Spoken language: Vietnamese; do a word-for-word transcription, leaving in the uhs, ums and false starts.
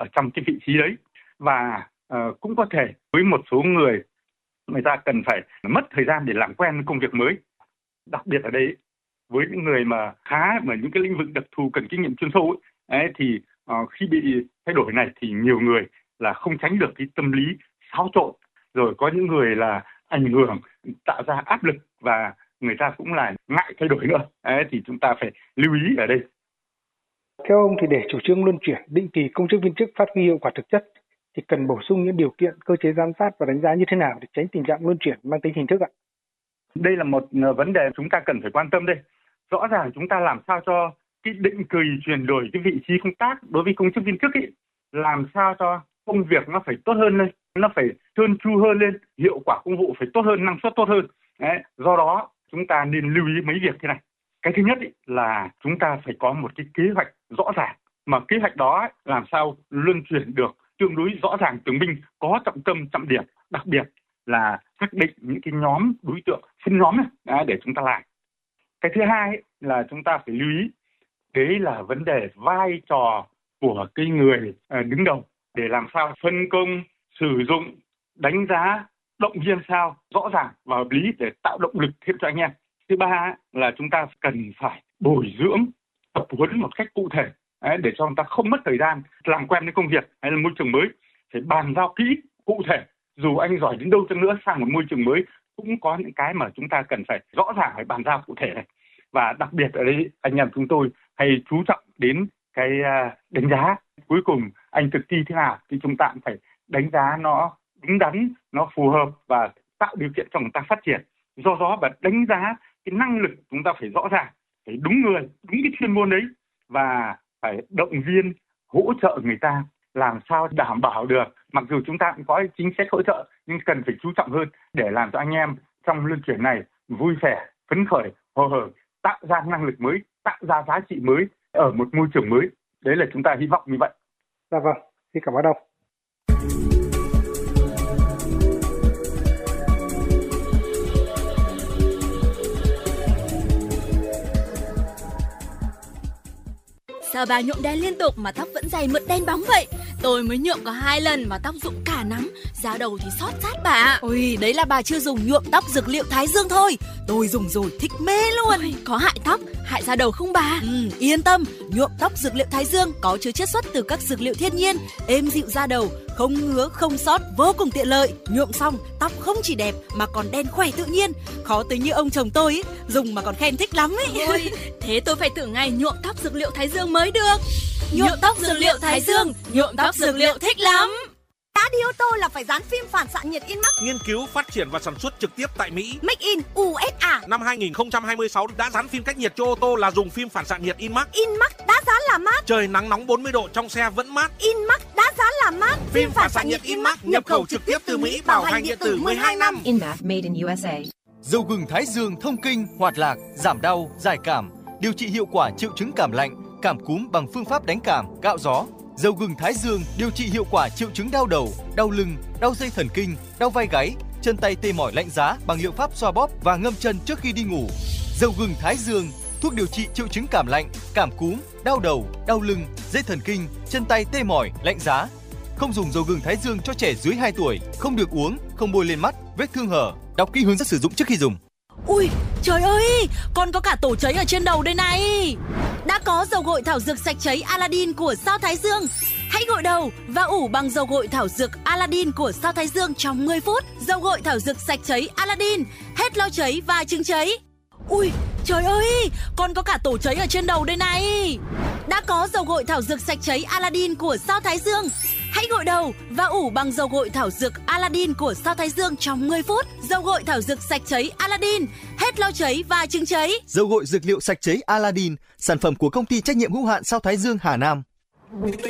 ở trong cái vị trí đấy. Và uh, cũng có thể với một số người, người ta cần phải mất thời gian để làm quen với công việc mới. Đặc biệt ở đây, với những người mà khá mà những cái lĩnh vực đặc thù cần kinh nghiệm chuyên sâu ấy, ấy, thì uh, khi bị thay đổi này thì nhiều người là không tránh được cái tâm lý xáo trộn, rồi có những người là ảnh hưởng, tạo ra áp lực và người ta cũng là ngại thay đổi nữa. Ấy, thì chúng ta phải lưu ý ở đây. Theo ông thì để chủ trương luân chuyển định kỳ công chức viên chức phát huy hiệu quả thực chất thì cần bổ sung những điều kiện cơ chế giám sát và đánh giá như thế nào để tránh tình trạng luân chuyển mang tính hình thức ạ? Đây là một vấn đề chúng ta cần phải quan tâm đây. Rõ ràng chúng ta làm sao cho cái định kỳ chuyển đổi cái vị trí công tác đối với công chức viên chức ấy, làm sao cho công việc nó phải tốt hơn lên, nó phải trơn tru hơn lên, hiệu quả công vụ phải tốt hơn, năng suất tốt hơn. Đấy, do đó chúng ta nên lưu ý mấy việc thế này. Cái thứ nhất ý, là chúng ta phải có một cái kế hoạch rõ ràng, mà kế hoạch đó ấy, làm sao luân chuyển được tương đối rõ ràng, từng binh, có trọng tâm trọng điểm, đặc biệt là xác định những cái nhóm đối tượng, phân nhóm này, để chúng ta làm. Cái thứ hai ấy, là chúng ta phải lưu ý, đấy là vấn đề vai trò của cái người đứng đầu để làm sao phân công, sử dụng, đánh giá, động viên sao rõ ràng và hợp lý để tạo động lực thêm cho anh em. Thứ ba là chúng ta cần phải bồi dưỡng, tập huấn một cách cụ thể để cho chúng ta không mất thời gian làm quen với công việc hay là môi trường mới. Phải bàn giao kỹ, cụ thể. Dù anh giỏi đến đâu chăng nữa, sang một môi trường mới cũng có những cái mà chúng ta cần phải rõ ràng, phải bàn giao cụ thể này. Và đặc biệt ở đây anh em chúng tôi hay chú trọng đến cái đánh giá. Cuối cùng anh thực thi thế nào thì chúng ta cũng phải đánh giá nó đúng đắn, nó phù hợp và tạo điều kiện cho người ta phát triển. Do đó và đánh giá cái năng lực chúng ta phải rõ ràng, phải đúng người, đúng cái chuyên môn đấy và phải động viên, hỗ trợ người ta làm sao đảm bảo được. Mặc dù chúng ta cũng có chính sách hỗ trợ nhưng cần phải chú trọng hơn để làm cho anh em trong luân chuyển này vui vẻ, phấn khởi, hồ hởi, tạo ra năng lực mới, tạo ra giá trị mới ở một môi trường mới. Đấy là chúng ta hy vọng như vậy. Dạ vâng, xin cảm ơn ông. Sao bà nhuộm đen liên tục mà tóc vẫn dày mượt đen bóng vậy? Tôi mới nhuộm có hai lần mà tóc rụng cả nắm, da đầu thì xót xát bà. Ôi, đấy là bà chưa dùng nhuộm tóc dược liệu Thái Dương thôi. Tôi dùng rồi thích mê luôn. Ôi, có hại tóc, hại da đầu không bà? Ừ, yên tâm, nhuộm tóc dược liệu Thái Dương có chứa chiết xuất từ các dược liệu thiên nhiên, êm dịu da đầu, không ngứa, không xót, vô cùng tiện lợi. Nhuộm xong, tóc không chỉ đẹp mà còn đen khỏe tự nhiên. Khó tới như ông chồng tôi ấy, dùng mà còn khen thích lắm ấy. Ôi, thế tôi phải thử ngày nhuộm tóc dược liệu Thái Dương mới được. Nhuộm tóc dược liệu Thái Dương, nhuộm tóc dược liệu thích lắm. Đã đi ô tô là phải dán phim phản xạ nhiệt Inmax. Nghiên cứu, phát triển và sản xuất trực tiếp tại Mỹ. Make in u ét a. Năm hai không hai sáu đã dán phim cách nhiệt cho ô tô là dùng phim phản xạ nhiệt Inmax. Inmax đã dán là mát. Trời nắng nóng bốn mươi độ trong xe vẫn mát. Inmax đã dán là mát. Phim, phim phản xạ nhiệt Inmax nhập khẩu trực tiếp từ Mỹ, bảo hành điện tử mười hai năm. Inmax made in u ét a. Dầu gừng Thái Dương thông kinh, hoạt lạc, giảm đau, giải cảm, điều trị hiệu quả triệu chứng cảm lạnh, cảm cúm bằng phương pháp đánh cảm, cạo gió. Dầu gừng Thái Dương điều trị hiệu quả triệu chứng đau đầu, đau lưng, đau dây thần kinh, đau vai gáy, chân tay tê mỏi lạnh giá bằng liệu pháp xoa bóp và ngâm chân trước khi đi ngủ. Dầu gừng Thái Dương, thuốc điều trị triệu chứng cảm lạnh, cảm cúm, đau đầu, đau lưng, dây thần kinh, chân tay tê mỏi, lạnh giá. Không dùng dầu gừng Thái Dương cho trẻ dưới hai tuổi, không được uống, không bôi lên mắt, vết thương hở. Đọc kỹ hướng dẫn sử dụng trước khi dùng. Ui, trời ơi, con có cả tổ cháy ở trên đầu đây này. Đã có dầu gội thảo dược sạch cháy Aladdin của Sao Thái Dương. Hãy gội đầu và ủ bằng dầu gội thảo dược Aladdin của Sao Thái Dương trong mười phút. Dầu gội thảo dược sạch cháy Aladdin, hết lo cháy và chứng cháy. Ui, trời ơi, con có cả tổ cháy ở trên đầu đây này. Đã có dầu gội thảo dược sạch cháy Aladdin của Sao Thái Dương. Hãy gội đầu và ủ bằng dầu gội thảo dược Aladdin của Sao Thái Dương trong mười phút. Dầu gội thảo dược sạch cháy Aladdin, hết lo cháy và chứng cháy. Dầu gội dược liệu sạch cháy Aladdin, sản phẩm của công ty trách nhiệm hữu hạn Sao Thái Dương Hà Nam.